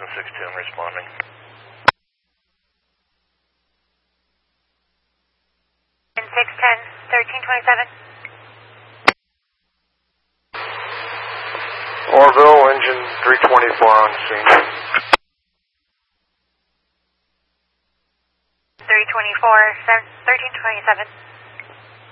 610 responding. And 610, 1327. Orville, engine 324 on scene. 324, 1327.